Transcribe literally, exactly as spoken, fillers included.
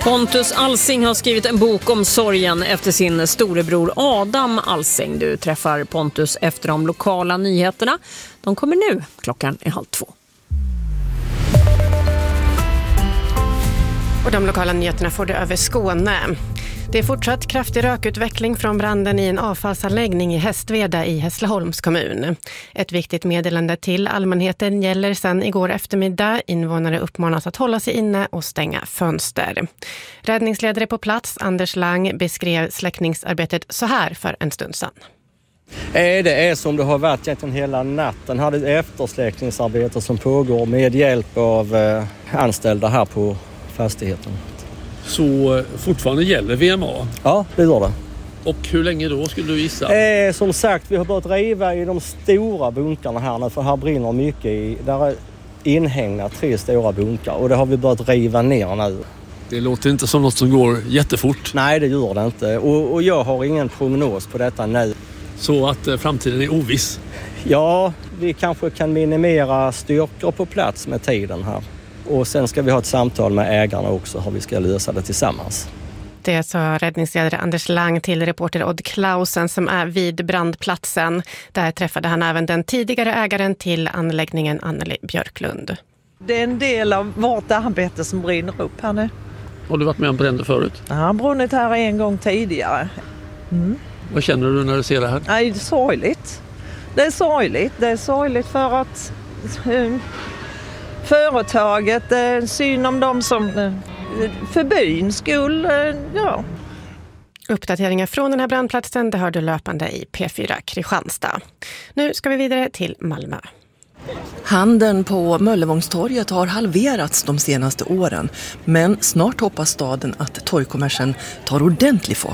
Pontus Alsing har skrivit en bok om sorgen efter sin storebror Adam Alsing. Du träffar Pontus efter de lokala nyheterna. De kommer nu, klockan är halv två. Och de lokala nyheterna får du över Skåne. Det är fortsatt kraftig rökutveckling från branden i en avfallsanläggning i Hästveda i Hässleholms kommun. Ett viktigt meddelande till allmänheten gäller sedan igår eftermiddag. Invånare uppmanas att hålla sig inne och stänga fönster. Räddningsledare på plats, Anders Lang, beskrev släckningsarbetet så här för en stund sedan. Det är som det har varit egentligen hela natten. Här är ett eftersläckningsarbete som pågår med hjälp av anställda här på fastigheten. Så fortfarande gäller V M A? Ja, det gör det. Och hur länge då skulle du gissa? Eh, som sagt, vi har börjat riva i de stora bunkarna här nu, för här brinner mycket i. Där är inhägnat tre stora bunkar och det har vi börjat riva ner nu. Det låter inte som något som går jättefort. Nej, det gör det inte. Och, och jag har ingen prognos på detta nu. Så att eh, framtiden är oviss? Ja, vi kanske kan minimera styrkor på plats med tiden här. Och sen ska vi ha ett samtal med ägarna också hur vi ska lösa det tillsammans. Det sa räddningsledare Anders Lang till reporter Odd Klausen som är vid brandplatsen. Där träffade han även den tidigare ägaren till anläggningen, Anneli Björklund. Det är en del av vårt arbete som brinner upp här nu. Har du varit med om bränder förut? Jag har brunnit här en gång tidigare. Mm. Vad känner du när du ser det här? Nej, det är sorgligt. Det är sorgligt. Det är sorgligt för att um, företaget, det är synd om dem som uh, för byns skull, uh, ja. Uppdateringar från den här brandplatsen, det hör du löpande i P fyra Kristianstad. Nu ska vi vidare till Malmö. Handeln på Möllevångstorget har halverats de senaste åren, men snart hoppas staden att torgkommersen tar ordentlig fart